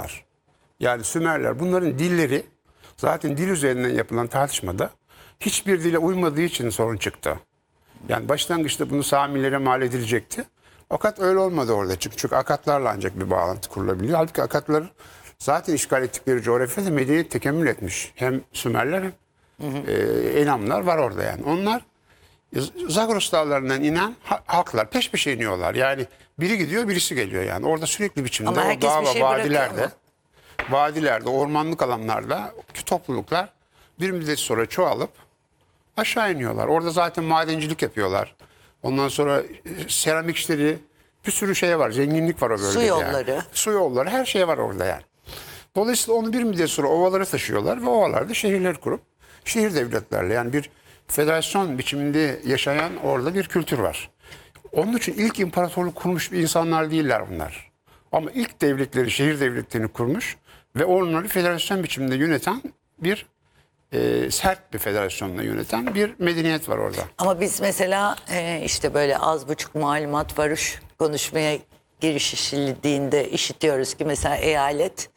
bunlar. Yani Sümerler, bunların dilleri zaten dil üzerinden yapılan tartışmada hiçbir dile uymadığı için sorun çıktı. Yani başlangıçta bunu Samilere mal edilecekti. Fakat öyle olmadı orada. Çünkü Akatlarla ancak bir bağlantı kurulabiliyor. Halbuki Akatlar zaten işgal ettikleri coğrafyada medeniyet tekemmül etmiş. Hem Sümerler hem Elamlar var orada yani. Onlar Zagros dağlarından inen halklar peş peşe iniyorlar. Yani biri gidiyor birisi geliyor yani. Orada sürekli biçimde Ama o herkes dağ bir ve şey bırakıyor vadilerde, ormanlık alanlarda topluluklar bir müddet sonra çoğalıp aşağı iniyorlar. Orada zaten madencilik yapıyorlar. Ondan sonra seramik işleri, bir sürü şey var. Zenginlik var o bölgede. Su yolları. Yani. Su yolları, her şey var orada yani. Dolayısıyla onu bir müddet sonra ovalara taşıyorlar ve ovalarda şehirler kurup şehir devletlerle yani bir federasyon biçiminde yaşayan orada bir kültür var. Onun için ilk imparatorluk kurmuş bir insanlar değiller bunlar. Ama ilk devletleri, şehir devletlerini kurmuş ve onları federasyon biçiminde yöneten bir sert bir federasyonla yöneten bir medeniyet var orada. Ama biz mesela işte böyle az buçuk malumat varuş konuşmaya girişildiğinde işitiyoruz ki mesela eyalet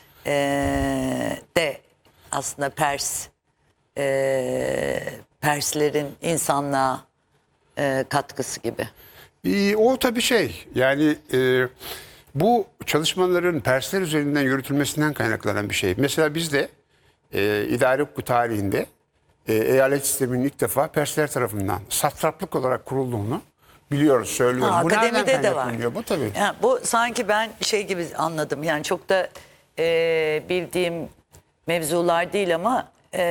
de aslında Perslerin insanlığa katkısı gibi. O tabii şey yani bu çalışmaların Persler üzerinden yürütülmesinden kaynaklanan bir şey. Mesela bizde idare hukuku tarihinde eyalet sisteminin ilk defa Persler tarafından satraplık olarak kurulduğunu biliyoruz, söylüyoruz. Bu nereden Akademide de var. kaynaklanıyor? Bu tabii. Yani bu sanki ben şey gibi anladım. Yani çok da bildiğim mevzular değil ama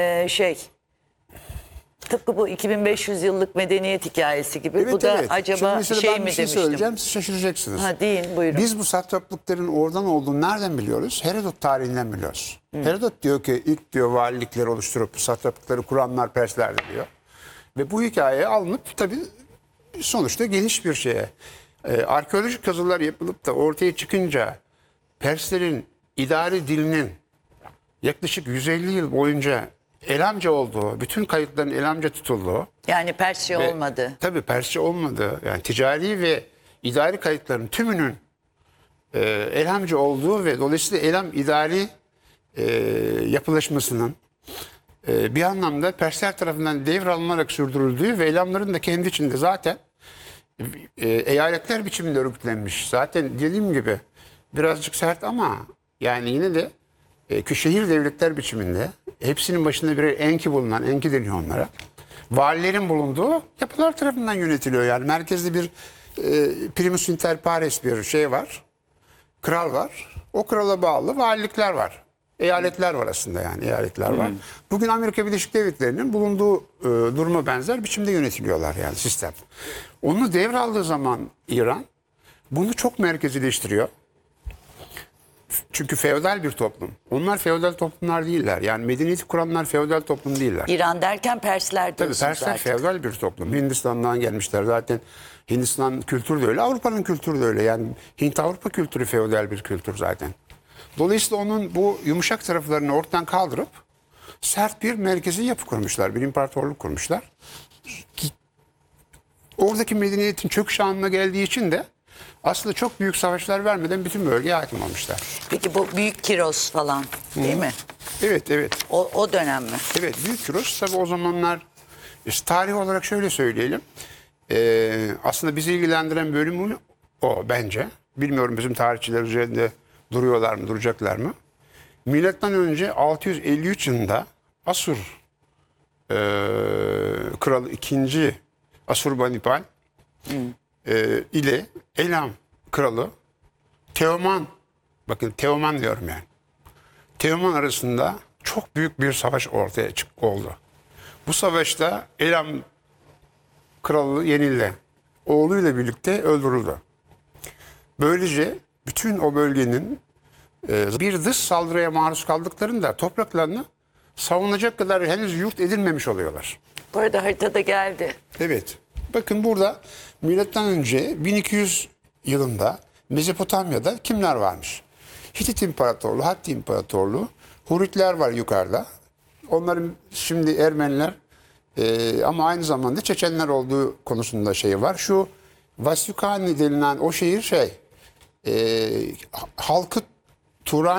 tıpkı bu 2500 yıllık medeniyet hikayesi gibi. Evet, bu da evet. acaba Şimdi mesela şey ben mi bir şey demiştim. söyleyeceğim, siz şaşıracaksınız. Ha, deyin buyurun. Biz bu satraplıkların oradan olduğunu nereden biliyoruz? Herodot tarihinden biliyoruz. Herodot diyor ki ilk diyor valilikleri oluşturup satraplıkları kuranlar Perslerdi diyor. Ve bu hikaye alınıp tabii sonuçta geniş bir şeye. Arkeolojik kazılar yapılıp da ortaya çıkınca Perslerin idari dilinin yaklaşık 150 yıl boyunca Elamca olduğu, bütün kayıtların Elamca tutulduğu. Yani Persçe olmadı. Tabii Persçe olmadı. Yani ticari ve idari kayıtların tümünün Elamca olduğu ve dolayısıyla Elam idari yapılaşmasının bir anlamda Persler tarafından devralınarak sürdürüldüğü ve Elamların da kendi içinde zaten eyaletler biçiminde örgütlenmiş. Zaten dediğim gibi birazcık sert ama yani yine de şehir devletler biçiminde hepsinin başında birer enki bulunan, enki deniyor onlara. Valilerin bulunduğu yapılar tarafından yönetiliyor. Yani merkezde bir primus inter pares bir şey var. Kral var. O krala bağlı valilikler var. Eyaletler var aslında yani eyaletler var. Bugün Amerika Birleşik Devletleri'nin bulunduğu duruma benzer biçimde yönetiliyorlar yani sistem. Onu devraldığı zaman İran bunu çok merkezileştiriyor. Çünkü feodal bir toplum. Onlar feodal toplumlar değiller. Yani medeniyeti kuranlar feodal toplum değiller. İran derken Persler Tabii diyorsunuz Persler artık. feodal bir toplum. Hindistan'dan gelmişler. Zaten Hindistan kültürü de öyle. Avrupa'nın kültürü de öyle. Yani Hint-Avrupa kültürü feodal bir kültür zaten. Dolayısıyla onun bu yumuşak taraflarını ortadan kaldırıp sert bir merkezi yapı kurmuşlar. Bir imparatorluk kurmuşlar. Oradaki medeniyetin çöküş anına geldiği için de aslında çok büyük savaşlar vermeden bütün bölgeye hakim olmuşlar. Peki bu Büyük Kiros falan değil mi? Evet, evet. O dönem mi? Evet, Büyük Kiros tabii o zamanlar tarih olarak şöyle söyleyelim. Aslında bizi ilgilendiren bölümü o bence. Bilmiyorum bizim tarihçiler üzerinde duruyorlar mı, duracaklar mı? Milattan önce 653 yılında Asur kralı 2. Asurbanipal ile Elam kralı Teoman, bakın Teoman diyorum yani. Teoman arasında çok büyük bir savaş ortaya oldu. Bu savaşta Elam kralı yenildi. Oğluyla birlikte öldürüldü. Böylece bütün o bölgenin bir dış saldırıya maruz kaldıklarında topraklarını savunacak kadar henüz yurt edilmemiş oluyorlar. Bu arada haritada geldi. Evet. Bakın burada milattan önce 1200 yılında Mezopotamya'da kimler varmış? Hitit İmparatorluğu, Hatti İmparatorluğu, Huritler var yukarıda. Onların şimdi Ermeniler ama aynı zamanda Çeçenler olduğu konusunda şey var. Şu Vasyukani denilen o şehir halkı Turan